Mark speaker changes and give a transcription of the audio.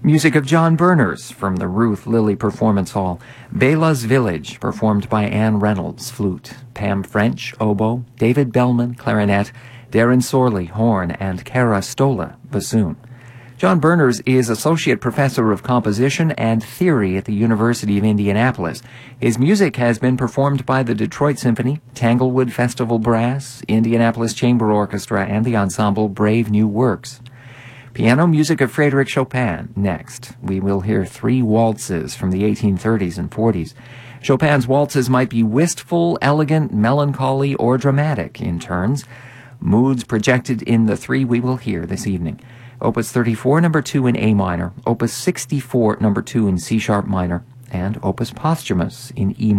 Speaker 1: Music of John Berners from the Ruth Lilly Performance Hall. Bela's Village, performed by Anne Reynolds, flute. Pam French, oboe. David Bellman, clarinet. Darren Sorley, horn, and Cara Stola, bassoon. John Berners is Associate Professor of Composition and Theory at the University of Indianapolis. His music has been performed by the Detroit Symphony, Tanglewood Festival Brass, Indianapolis Chamber Orchestra, and the ensemble Brave New Works. Piano music of Frédéric Chopin. Next, we will hear 3 waltzes from the 1830s and 40s. Chopin's waltzes might be wistful, elegant, melancholy, or dramatic in turns. Moods projected in the 3 we will hear this evening. Opus 34, number 2 in A minor, Opus 64, number 2 in C sharp minor, and Opus Posthumous in E minor.